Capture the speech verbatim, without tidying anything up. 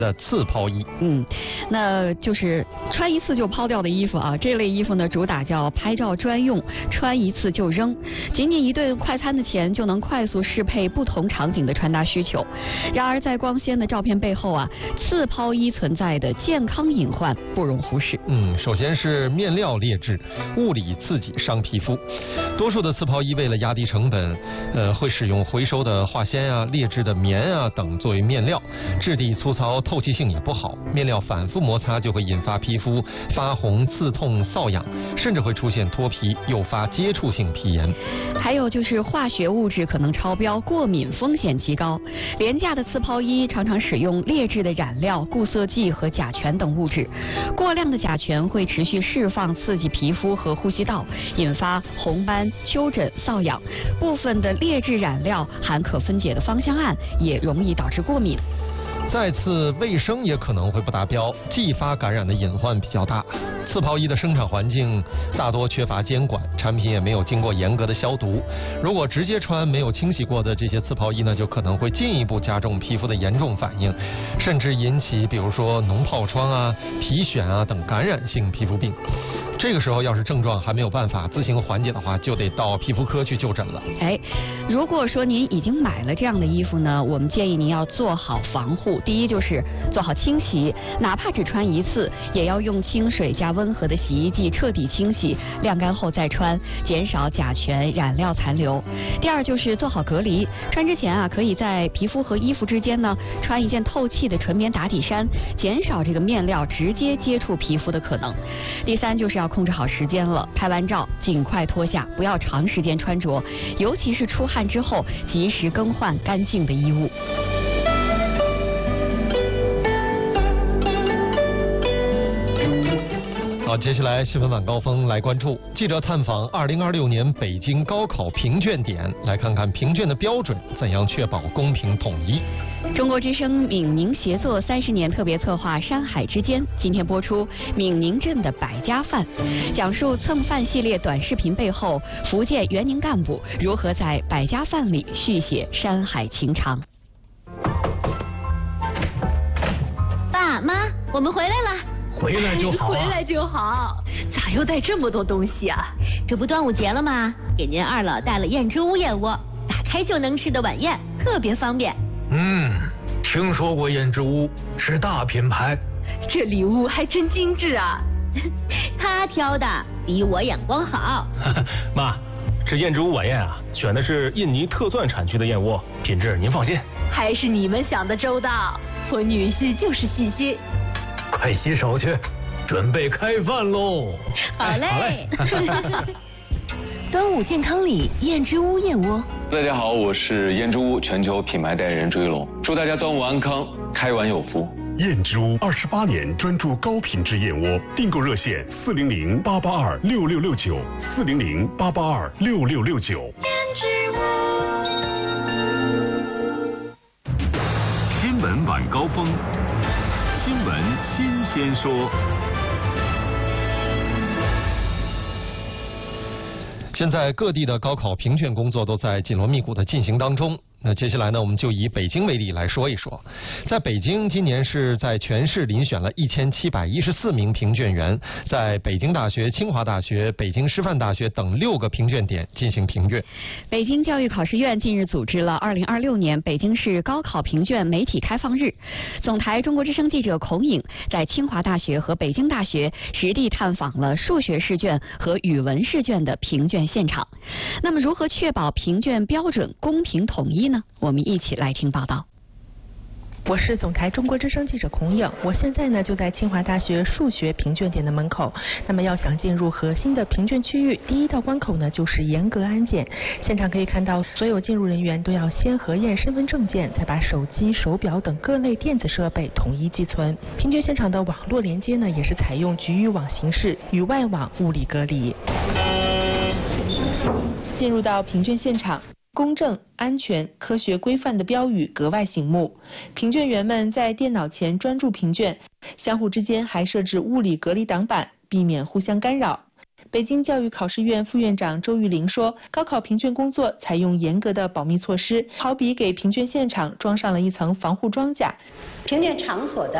的次抛衣， 嗯，那就是穿一次就抛掉的衣服啊。这类衣服呢，主打叫拍照专用，穿一次就扔，仅仅一顿快餐的钱就能快速适配不同场景的穿搭需求。然而，在光鲜的照片背后啊，次抛衣存在的健康隐患不容忽视。 嗯，首先是面料劣质，物理刺激伤皮肤。多数的次抛衣为了压低成本，呃，会使用回收的化纤啊、劣质的棉啊等作为面料，质地粗糙。透气性也不好，面料反复摩擦就会引发皮肤发红、刺痛、瘙痒，甚至会出现脱皮，诱发接触性皮炎。 还有就是化学物质可能超标，过敏风险极高。廉价的次抛衣常常使用劣质的染料、固色剂和甲醛等物质，过量的甲醛会持续释放，刺激皮肤和呼吸道，引发红斑、丘疹、瘙痒。部分的劣质染料含可分解的芳香胺，也容易导致过敏。 再次，卫生也可能会不达标，继发感染的隐患比较大。次抛衣的生产环境大多缺乏监管，产品也没有经过严格的消毒。如果直接穿没有清洗过的这些次抛衣呢，就可能会进一步加重皮肤的严重反应，甚至引起比如说脓疱疮啊、皮癣啊等感染性皮肤病。这个时候要是症状还没有办法自行缓解的话，就得到皮肤科去就诊了。 哎，如果说您已经买了这样的衣服呢，我们建议您要做好防护。第一就是做好清洗，哪怕只穿一次，也要用清水加温和的洗衣剂彻底清洗，晾干后再穿，减少甲醛染料残留。第二就是做好隔离，穿之前啊，可以在皮肤和衣服之间呢穿一件透气的纯棉打底衫，减少这个面料直接接触皮肤的可能。第三就是要控制好时间了，拍完照尽快脱下，不要长时间穿着，尤其是出汗之后，及时更换干净的衣物。 好，接下来新闻晚高峰来关注记者探访二零二六年北京高考评卷点，来看看评卷的标准怎样确保公平统一。 中国之声闽宁协作三十年特别策划《山海之间》，今天播出闽宁镇的百家饭，讲述蹭饭系列短视频背后，福建园宁干部如何在百家饭里续写山海情长。 爸妈，我们回来了。 回来就好、啊， 回来就好。咋又带这么多东西啊？这不端午节了吗？给您二老带了燕之屋燕窝，打开就能吃的晚宴，特别方便。 嗯，听说过燕之屋，是大品牌。 这礼物还真精致啊！他挑的，比我眼光好。 妈，这燕之屋晚宴啊，选的是印尼特钻产区的燕窝，品质您放心。 还是你们想的周到，我女婿就是细心。 快洗手去，准备开饭喽！ 好嘞。端午健康礼，燕之屋燕窝。 大家好，我是燕之屋全球品牌代言人朱一龙，祝大家端午安康，开碗有福。 燕之屋二十八年专注高品质燕窝，订购热线四零零八八二六六六九四零零八八二六六六九。 燕之屋。 新闻晚高峰。新闻新鲜说。 现在各地的高考评卷工作都在紧锣密鼓的进行当中。那接下来呢，我们就以北京为例来说一说。在北京，今年是在全市遴选了一千七百一十四名评卷员，在北京大学、清华大学、北京师范大学等六个评卷点进行评卷。 北京教育考试院近日组织了二零二六年北京市高考评卷媒体开放日。总台中国之声记者孔颖在清华大学和北京大学实地探访了数学试卷和语文试卷的评卷现场。那么，如何确保评卷标准公平统一呢？我们一起来听报道。 我是总台中国之声记者孔颖，我现在呢就在清华大学数学评卷点的门口。那么要想进入核心的评卷区域，第一道关口呢就是严格安检。现场可以看到，所有进入人员都要先核验身份证件，再把手机、手表等各类电子设备统一寄存。评卷现场的网络连接呢也是采用局域网形式，与外网物理隔离。进入到评卷现场，公正、安全、科学、规范的标语格外醒目。评卷员们在电脑前专注评卷，相互之间还设置物理隔离挡板，避免互相干扰。 北京教育考试院副院长周玉玲说，高考评卷工作采用严格的保密措施，好比给评卷现场装上了一层防护装甲。 评卷场所的